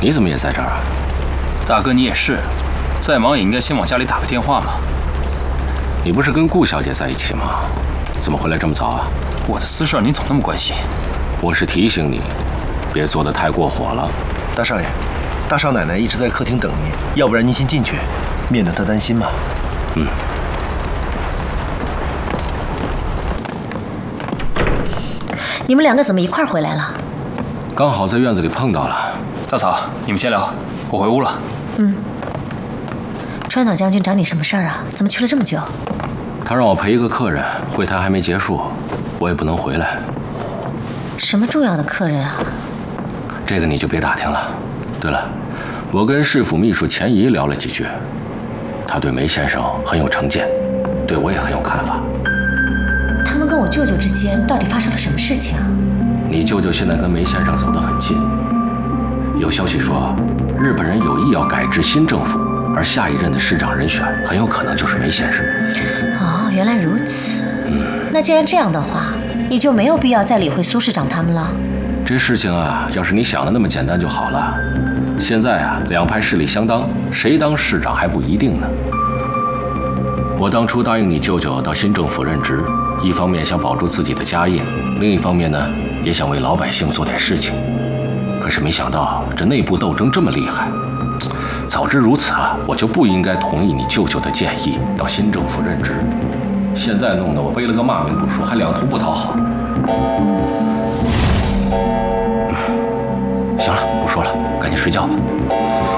你怎么也在这儿啊？ 大哥，你也是，再忙也应该先往家里打个电话嘛。 你不是跟顾小姐在一起吗？怎么回来这么早啊？ 我的私事您总那么关心。 我是提醒你，别做得太过火了。 大少爷，大少奶奶一直在客厅等您，要不然您先进去，免得她担心嘛。 嗯。 你们两个怎么一块儿回来了？ 刚好在院子里碰到了。 大嫂，你们先聊，我回屋了。 嗯。川岛将军找你什么事儿啊？怎么去了这么久？ 他让我陪一个客人，会谈还没结束，我也不能回来。 什么重要的客人啊？ 这个你就别打听了。对了，我跟市府秘书钱怡聊了几句，他对梅先生很有成见，对我也很有看法。 他们跟我舅舅之间到底发生了什么事情啊？ 你舅舅现在跟梅先生走得很近，有消息说，日本人有意要改制新政府，而下一任的市长人选很有可能就是梅先生。 哦，原来如此。那既然这样的话，你就没有必要再理会苏市长他们了。 这事情啊，要是你想的那么简单就好了。现在啊，两派势力相当，谁当市长还不一定呢。我当初答应你舅舅到新政府任职，一方面想保住自己的家业，另一方面呢，也想为老百姓做点事情。可是没想到这内部斗争这么厉害，早知如此啊，我就不应该同意你舅舅的建议到新政府任职。现在弄得我背了个骂名不说，还两头不讨好。行了，不说了，赶紧睡觉吧。